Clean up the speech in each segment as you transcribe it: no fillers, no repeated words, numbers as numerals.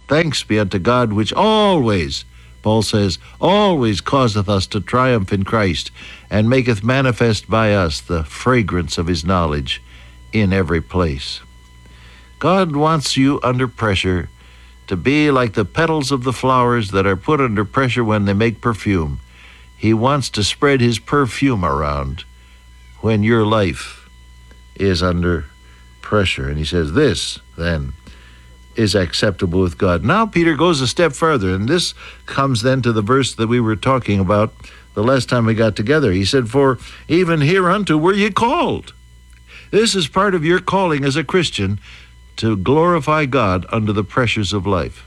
Thanks be unto God, which always, Paul says, always causeth us to triumph in Christ, and maketh manifest by us the fragrance of his knowledge in every place. God wants you under pressure to be like the petals of the flowers that are put under pressure when they make perfume. He wants to spread his perfume around when your life is under pressure. And he says, this, then, is acceptable with God. Now Peter goes a step further, and this comes then to the verse that we were talking about the last time we got together. He said, for even hereunto were ye called. This is part of your calling as a Christian, to glorify God under the pressures of life.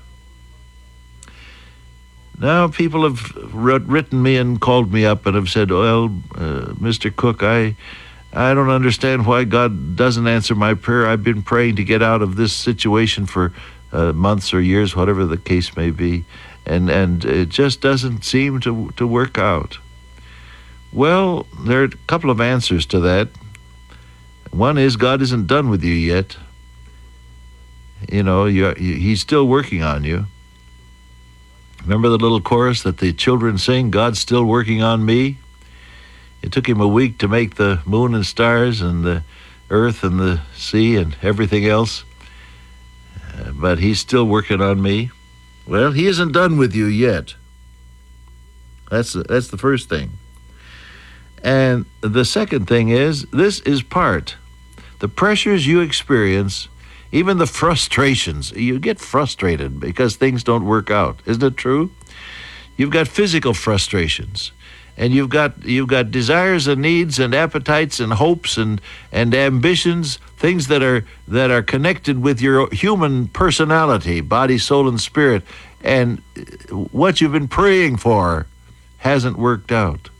Now, people have written me and called me up and have said, well, Mr. Cook, I don't understand why God doesn't answer my prayer. I've been praying to get out of this situation for months or years, whatever the case may be, and it just doesn't seem to work out. Well, there are a couple of answers to that. One is God isn't done with you yet. You know, he's still working on you. Remember the little chorus that the children sing, God's still working on me? It took him a week to make the moon and stars and the earth and the sea and everything else. But he's still working on me. Well, he isn't done with you yet. That's the first thing. And the second thing is, this is part. The pressures you experience, even the frustrations, you get frustrated because things don't work out. Isn't it true? You've got physical frustrations, and you've got desires and needs and appetites and hopes and ambitions, things that are connected with your human personality, body, soul, and spirit, and what you've been praying for hasn't worked out.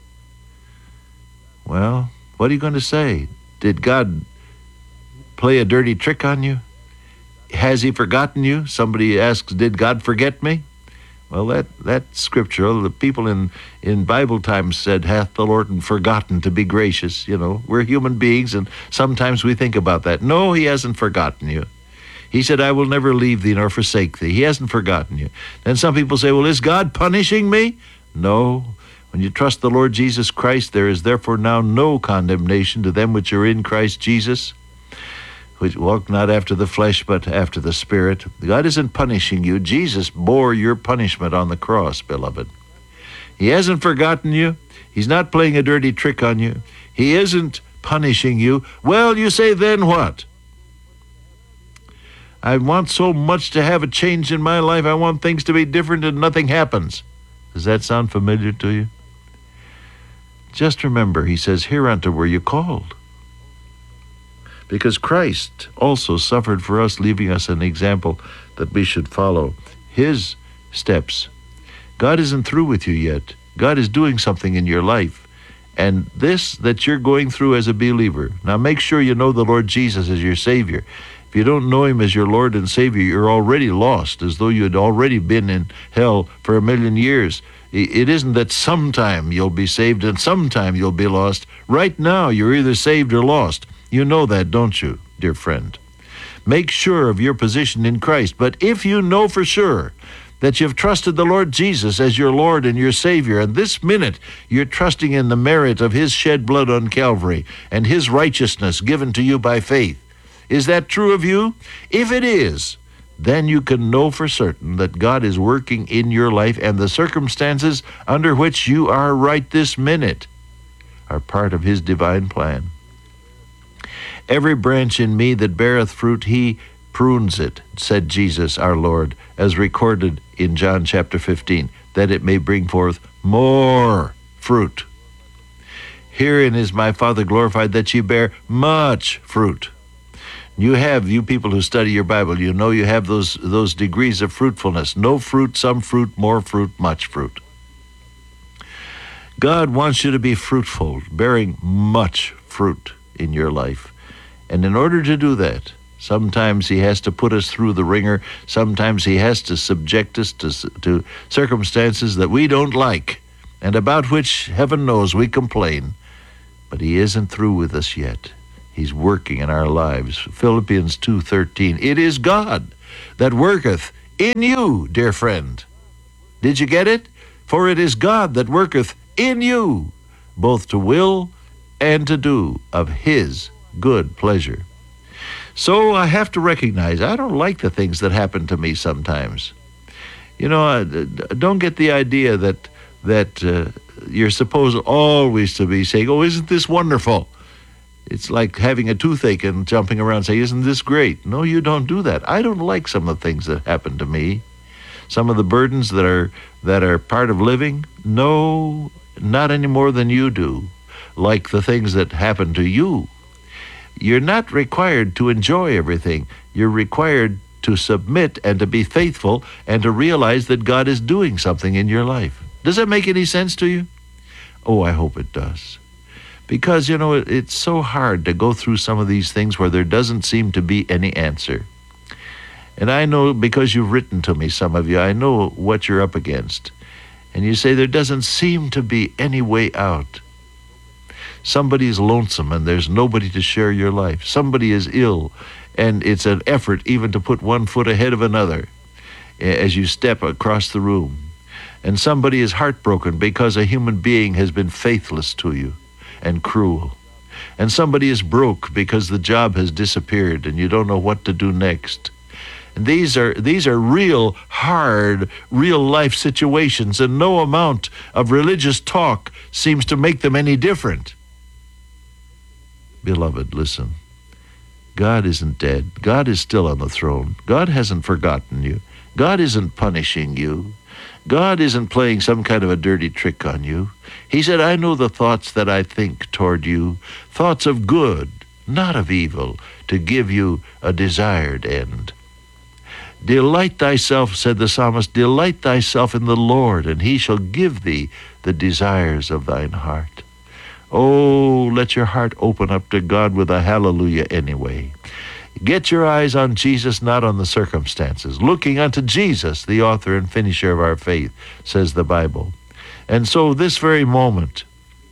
Well, what are you going to say? Did God play a dirty trick on you? Has he forgotten you? Somebody asks, did God forget me? Well, that scripture, the people in Bible times said, hath the Lord forgotten to be gracious. You know, we're human beings, and sometimes we think about that. No, he hasn't forgotten you. He said, I will never leave thee nor forsake thee. He hasn't forgotten you. Then some people say, well, is God punishing me? No. When you trust the Lord Jesus Christ, there is therefore now no condemnation to them which are in Christ Jesus, which walk not after the flesh, but after the Spirit. God isn't punishing you. Jesus bore your punishment on the cross, beloved. He hasn't forgotten you. He's not playing a dirty trick on you. He isn't punishing you. Well, you say, then what? I want so much to have a change in my life. I want things to be different, and nothing happens. Does that sound familiar to you? Just remember, he says, hereunto were you called. Because Christ also suffered for us, leaving us an example that we should follow his steps. God isn't through with you yet. God is doing something in your life. And this that you're going through as a believer, now make sure you know the Lord Jesus as your Savior. If you don't know him as your Lord and Savior, you're already lost, as though you had already been in hell for 1,000,000 years. It isn't that sometime you'll be saved and sometime you'll be lost. Right now, you're either saved or lost. You know that, don't you, dear friend? Make sure of your position in Christ. But if you know for sure that you've trusted the Lord Jesus as your Lord and your Savior, and this minute you're trusting in the merit of his shed blood on Calvary and his righteousness given to you by faith, is that true of you? If it is, then you can know for certain that God is working in your life, and the circumstances under which you are right this minute are part of his divine plan. Every branch in me that beareth fruit, he prunes it, said Jesus our Lord, as recorded in John chapter 15, that it may bring forth more fruit. Herein is my Father glorified, that ye bear much fruit. You people who study your Bible, you know you have those degrees of fruitfulness. No fruit, some fruit, more fruit, much fruit. God wants you to be fruitful, bearing much fruit in your life. And in order to do that, sometimes he has to put us through the ringer. Sometimes he has to subject us to circumstances that we don't like, and about which, heaven knows, we complain. But he isn't through with us yet. He's working in our lives. Philippians 2:13, it is God that worketh in you, dear friend. Did you get it? For it is God that worketh in you, both to will and to do of his good pleasure. So I have to recognize I don't like the things that happen to me sometimes. You know, don't get the idea that you're supposed always to be saying, oh, isn't this wonderful? It's like having a toothache and jumping around saying, isn't this great? No, you don't do that. I don't like some of the things that happen to me. Some of the burdens that are part of living. No, not any more than you do. Like the things that happen to you. You're not required to enjoy everything. You're required to submit and to be faithful and to realize that God is doing something in your life. Does that make any sense to you? Oh, I hope it does. Because, you know, it's so hard to go through some of these things where there doesn't seem to be any answer. And I know, because you've written to me, some of you, I know what you're up against. And you say there doesn't seem to be any way out. Somebody is lonesome and there's nobody to share your life. Somebody is ill and it's an effort even to put one foot ahead of another as you step across the room. And somebody is heartbroken because a human being has been faithless to you and cruel. And somebody is broke because the job has disappeared and you don't know what to do next. And these are real hard, real life situations, and no amount of religious talk seems to make them any different. Beloved, listen. God isn't dead. God is still on the throne. God hasn't forgotten you. God isn't punishing you. God isn't playing some kind of a dirty trick on you. He said, I know the thoughts that I think toward you, thoughts of good, not of evil, to give you a desired end. Delight thyself, said the psalmist, delight thyself in the Lord, and he shall give thee the desires of thine heart. Oh, let your heart open up to God with a hallelujah anyway. Get your eyes on Jesus, not on the circumstances. Looking unto Jesus, the author and finisher of our faith, says the Bible. And so this very moment,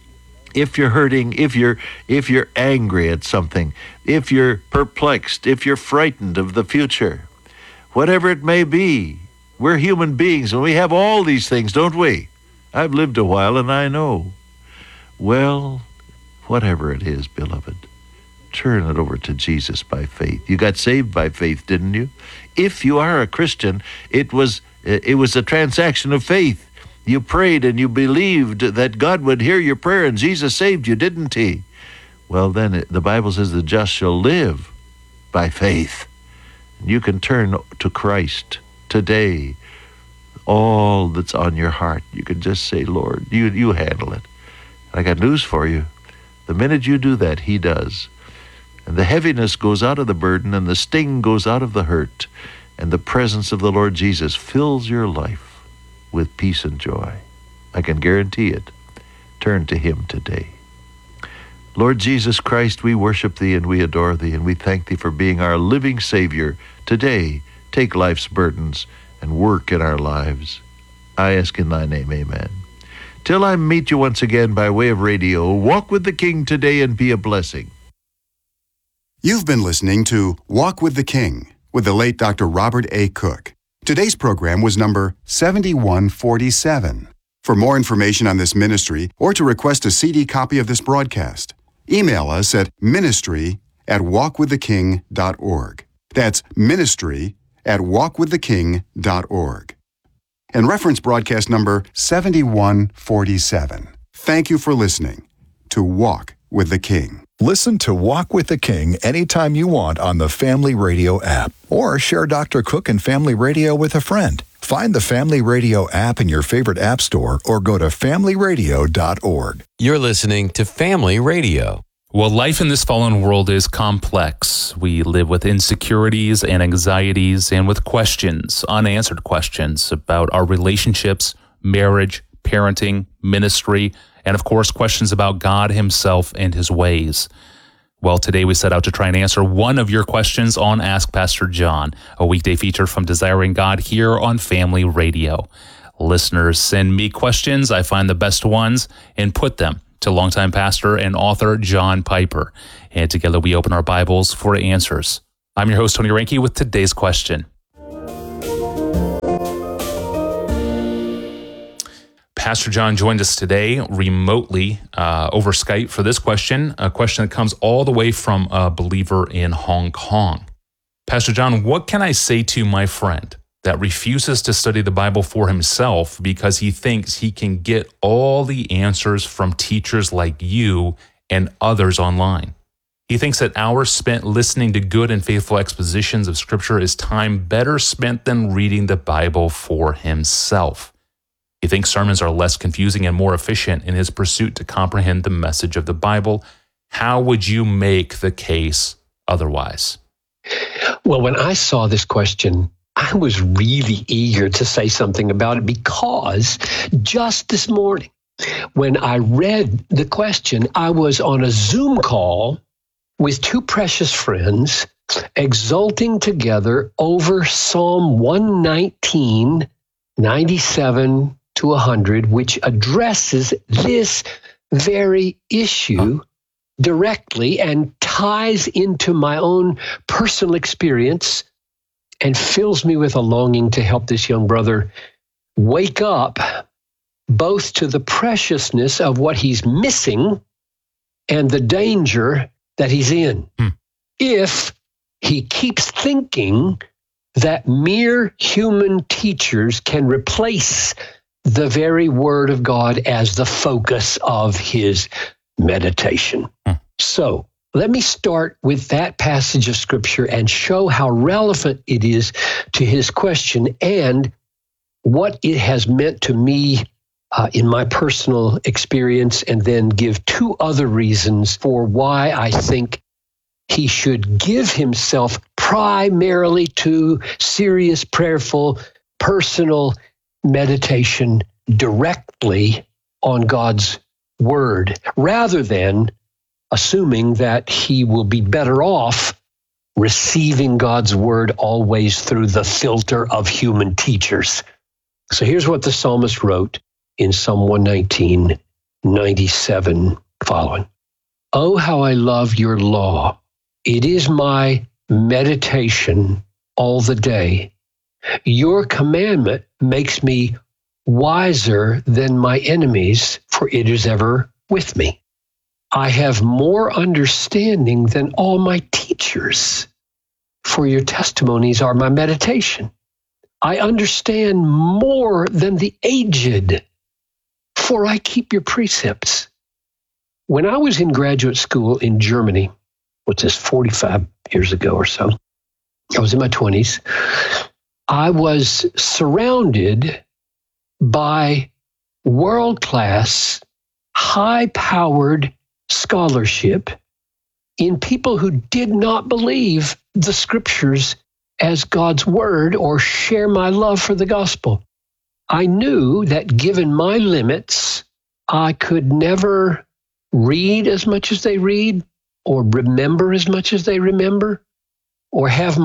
if you're hurting, if you're angry at something, if you're perplexed, if you're frightened of the future, whatever it may be, we're human beings and we have all these things, don't we? I've lived a while and I know. Well, whatever it is, beloved, turn it over to Jesus by faith. You got saved by faith, didn't you? If you are a Christian, it was a transaction of faith. You prayed and you believed that God would hear your prayer and Jesus saved you, didn't he? Well, then the Bible says the just shall live by faith. You can turn to Christ today. All that's on your heart, you can just say, Lord, you handle it. I got news for you. The minute you do that, he does. And the heaviness goes out of the burden and the sting goes out of the hurt. And the presence of the Lord Jesus fills your life with peace and joy. I can guarantee it. Turn to him today. Lord Jesus Christ, we worship thee and we adore thee and we thank thee for being our living Savior. Today, take life's burdens and work in our lives. I ask in thy name, amen. Till I meet you once again by way of radio, walk with the King today and be a blessing. You've been listening to Walk with the King with the late Dr. Robert A. Cook. Today's program was number 7147. For more information on this ministry or to request a CD copy of this broadcast, email us at ministry@walkwiththeking.org. That's ministry@walkwiththeking.org. And reference broadcast number 7147. Thank you for listening to Walk with the King. Listen to Walk with the King anytime you want on the Family Radio app, or share Dr. Cook and Family Radio with a friend. Find the Family Radio app in your favorite app store or go to familyradio.org. You're listening to Family Radio. Well, life in this fallen world is complex. We live with insecurities and anxieties and with questions, unanswered questions about our relationships, marriage, parenting, ministry, and of course, questions about God himself and his ways. Well, today we set out to try and answer one of your questions on Ask Pastor John, a weekday feature from Desiring God here on Family Radio. Listeners send me questions. I find the best ones and put them to longtime pastor and author John Piper. And together we open our Bibles for answers. I'm your host, Tony Reinke, with today's question. Pastor John joined us today remotely over Skype for this question, a question that comes all the way from a believer in Hong Kong. Pastor John, what can I say to my friend that refuses to study the Bible for himself because he thinks he can get all the answers from teachers like you and others online? He thinks that hours spent listening to good and faithful expositions of Scripture is time better spent than reading the Bible for himself. He thinks sermons are less confusing and more efficient in his pursuit to comprehend the message of the Bible. How would you make the case otherwise? Well, when I saw this question, I was really eager to say something about it because just this morning, when I read the question, I was on a Zoom call with two precious friends exulting together over Psalm 119, 97 to 100, which addresses this very issue directly and ties into my own personal experience and fills me with a longing to help this young brother wake up both to the preciousness of what he's missing and the danger that he's in. If he keeps thinking that mere human teachers can replace the very Word of God as the focus of his meditation. So let me start with that passage of Scripture and show how relevant it is to his question and what it has meant to me in my personal experience, and then give two other reasons for why I think he should give himself primarily to serious, prayerful, personal meditation directly on God's Word, rather than assuming that he will be better off receiving God's Word always through the filter of human teachers. So here's what the psalmist wrote in Psalm 119, 97 following. Oh, how I love your law. It is my meditation all the day. Your commandment makes me wiser than my enemies, for it is ever with me. I have more understanding than all my teachers, for your testimonies are my meditation. I understand more than the aged, for I keep your precepts. When I was in graduate school in Germany, what's this, 45 years ago or so, I was in my 20s, I was surrounded by world-class, high-powered scholarship in people who did not believe the Scriptures as God's Word or share my love for the gospel. I knew that given my limits, I could never read as much as they read, or remember as much as they remember, or have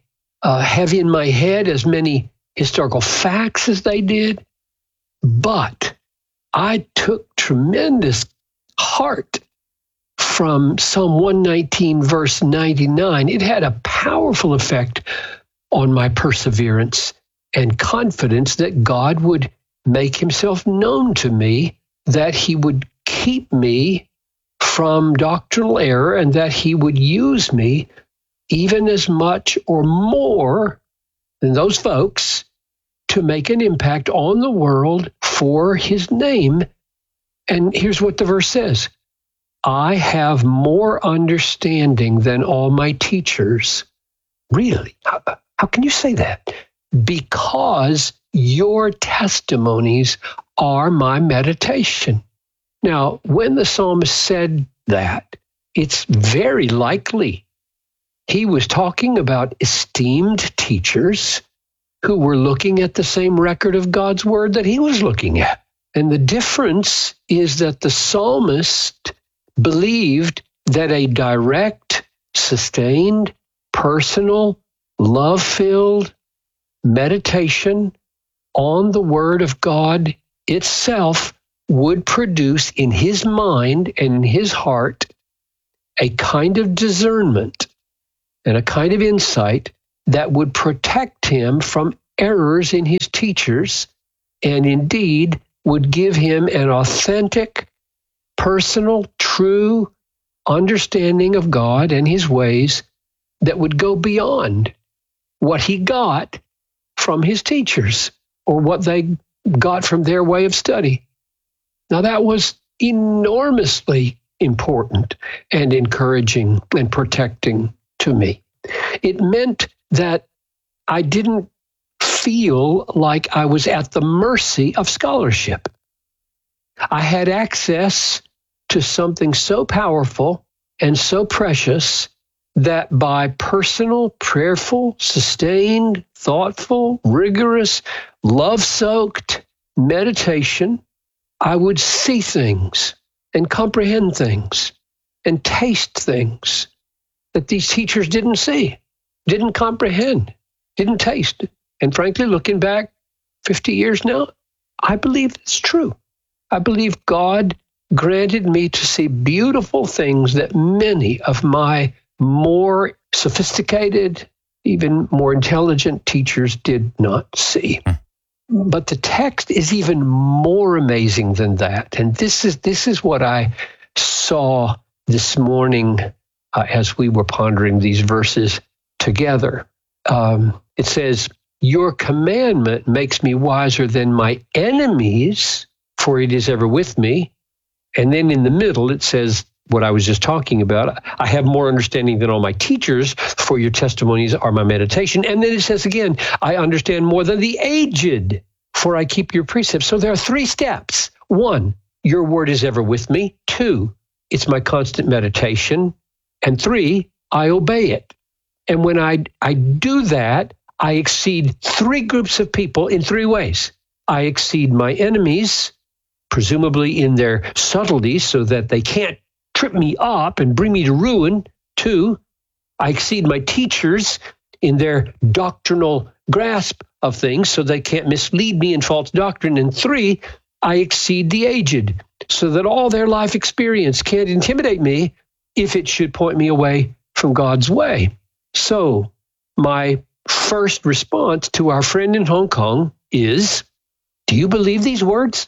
in my head as many historical facts as they did. But I took tremendous heart from Psalm 119, verse 99. It had a powerful effect on my perseverance and confidence that God would make himself known to me, that he would keep me from doctrinal error, and that he would use me even as much or more than those folks to make an impact on the world for his name. And here's what the verse says. I have more understanding than all my teachers. Really? How can you say that? Because your testimonies are my meditation. Now, when the psalmist said that, it's very likely he was talking about esteemed teachers who were looking at the same record of God's Word that he was looking at. And the difference is that the psalmist believed that a direct, sustained, personal, love-filled meditation on the Word of God itself would produce in his mind and in his heart a kind of discernment and a kind of insight that would protect him from errors in his teachers, and indeed would give him an authentic, personal, true understanding of God and his ways that would go beyond what he got from his teachers or what they got from their way of study. Now, that was enormously important and encouraging and protecting to me. It meant that I didn't feel like I was at the mercy of scholarship. I had access to something so powerful and so precious that by personal, prayerful, sustained, thoughtful, rigorous, love-soaked meditation, I would see things and comprehend things and taste things that these teachers didn't see, didn't comprehend, didn't taste. And frankly, looking back 50 years now, I believe it's true. I believe God granted me to see beautiful things that many of my more sophisticated, even more intelligent teachers did not see. But the text is even more amazing than that. And this is what I saw this morning as we were pondering these verses together. It says, "Your commandment makes me wiser than my enemies, for it is ever with me." And then in the middle, it says what I was just talking about. "I have more understanding than all my teachers, for your testimonies are my meditation." And then it says again, "I understand more than the aged, for I keep your precepts." So there are 3 steps. 1, your word is ever with me. 2, it's my constant meditation. And 3, I obey it. And when I do that, I exceed 3 groups of people in 3 ways. I exceed my enemies, presumably in their subtleties, so that they can't trip me up and bring me to ruin. 2, I exceed my teachers in their doctrinal grasp of things, so they can't mislead me in false doctrine. And 3, I exceed the aged, so that all their life experience can't intimidate me if it should point me away from God's way. So my first response to our friend in Hong Kong is, do you believe these words?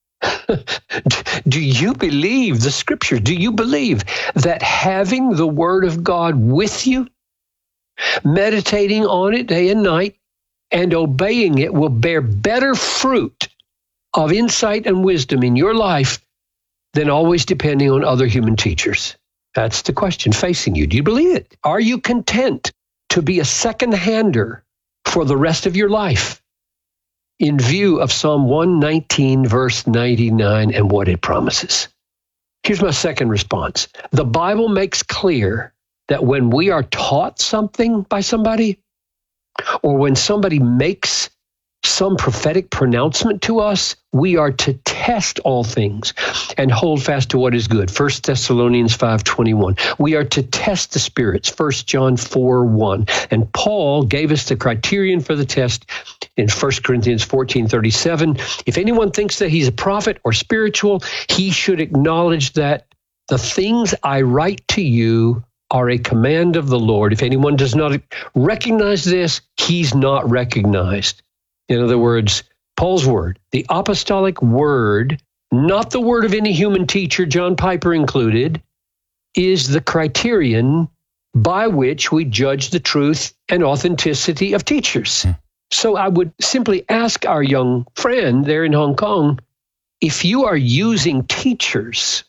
Do you believe the scripture? Do you believe that having the word of God with you, meditating on it day and night, and obeying it will bear better fruit of insight and wisdom in your life than always depending on other human teachers? That's the question facing you. Do you believe it? Are you content to be a second-hander for the rest of your life in view of Psalm 119, verse 99, and what it promises? Here's my second response. The Bible makes clear that when we are taught something by somebody, or when somebody makes some prophetic pronouncement to us, we are to test all things and hold fast to what is good. 1 Thessalonians 5:21. We are to test the spirits. 1 John 4:1. And Paul gave us the criterion for the test in 1 Corinthians 14:37. If anyone thinks that he's a prophet or spiritual, he should acknowledge that the things I write to you are a command of the Lord. If anyone does not recognize this, he's not recognized. In other words, Paul's word, the apostolic word, not the word of any human teacher, John Piper included, is the criterion by which we judge the truth and authenticity of teachers. So I would simply ask our young friend there in Hong Kong, if you are using teachers,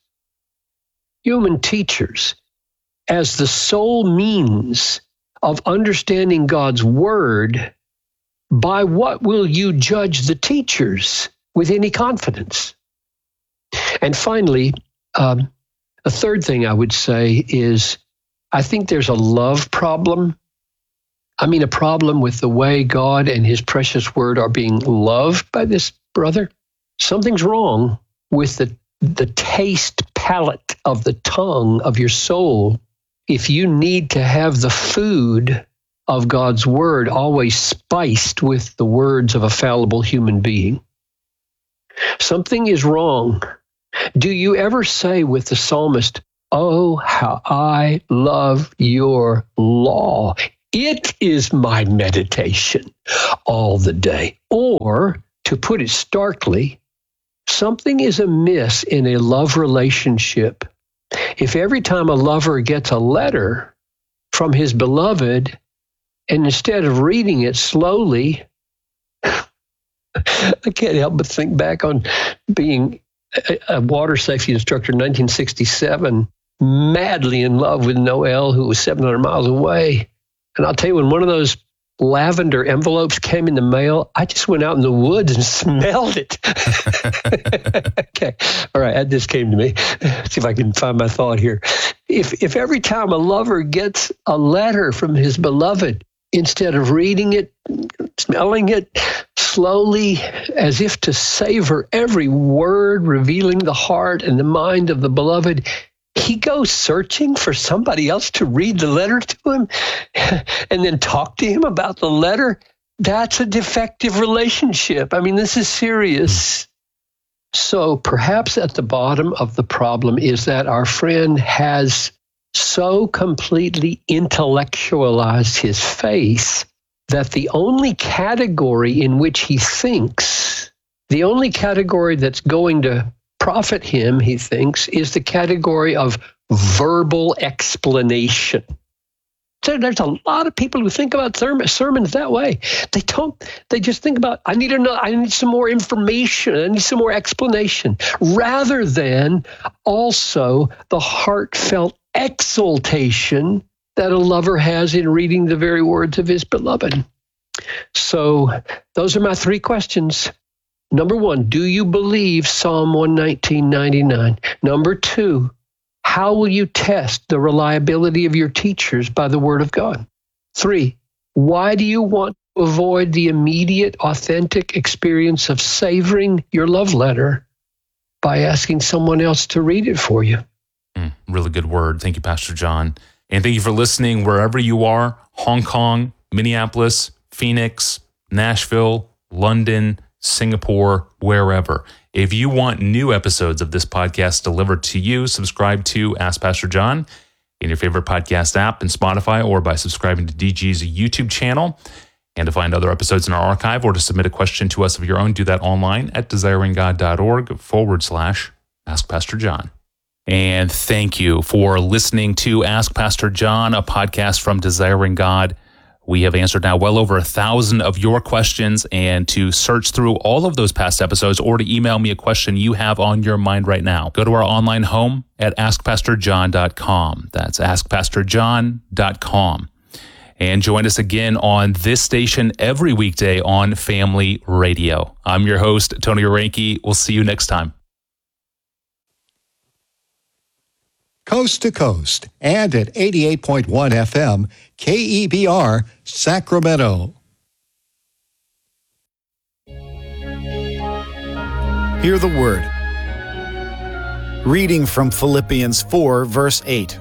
human teachers, as the sole means of understanding God's word, by what will you judge the teachers with any confidence? And finally, a third thing I would say is I think there's a love problem. I mean, a problem with the way God and his precious word are being loved by this brother. Something's wrong with the taste palate of the tongue of your soul if you need to have the food of God's word always spiced with the words of a fallible human being. Something is wrong. Do you ever say with the psalmist, "Oh, how I love your law. It is my meditation all the day." Or, to put it starkly, something is amiss in a love relationship if every time a lover gets a letter from his beloved, and instead of reading it slowly, I can't help but think back on being a water safety instructor in 1967, madly in love with Noelle, who was 700 miles away. And I'll tell you, when one of those lavender envelopes came in the mail, I just went out in the woods and smelled it. Okay. All right. That just came to me. Let's see if I can find my thought here. If every time a lover gets a letter from his beloved, instead of reading it, smelling it slowly, as if to savor every word, revealing the heart and the mind of the beloved, he goes searching for somebody else to read the letter to him and then talk to him about the letter. That's a defective relationship. I mean, this is serious. So perhaps at the bottom of the problem is that our friend has so completely intellectualized his faith that the only category in which he thinks, the only category that's going to profit him, he thinks, is the category of verbal explanation. So there's a lot of people who think about sermons that way. They just think about, I need some more information, I need some more explanation, rather than also the heartfelt exultation that a lover has in reading the very words of his beloved. So those are my three questions. Number one, do you believe Psalm 119:99? Number two, how will you test the reliability of your teachers by the Word of God? Three, why do you want to avoid the immediate, authentic experience of savoring your love letter by asking someone else to read it for you? Really good word. Thank you, Pastor John. And thank you for listening wherever you are, Hong Kong, Minneapolis, Phoenix, Nashville, London, Singapore, wherever. If you want new episodes of this podcast delivered to you, subscribe to Ask Pastor John in your favorite podcast app and Spotify, or by subscribing to DG's YouTube channel. And to find other episodes in our archive or to submit a question to us of your own, do that online at desiringgod.org/Ask Pastor John. And thank you for listening to Ask Pastor John, a podcast from Desiring God. We have answered now well over 1,000 of your questions, and to search through all of those past episodes or to email me a question you have on your mind right now, go to our online home at askpastorjohn.com. That's askpastorjohn.com. And join us again on this station every weekday on Family Radio. I'm your host, Tony Orenke. We'll see you next time. Coast to coast and at 88.1 FM, KEBR, Sacramento. Hear the word. Reading from Philippians 4, verse 8.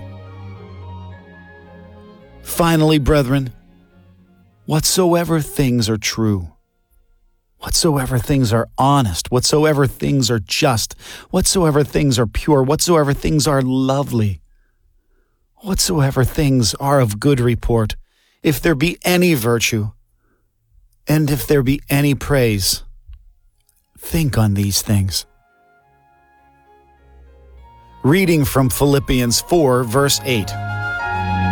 Finally, brethren, whatsoever things are true, whatsoever things are honest, whatsoever things are just, whatsoever things are pure, whatsoever things are lovely, whatsoever things are of good report, if there be any virtue, and if there be any praise, think on these things. Reading from Philippians 4, verse 8.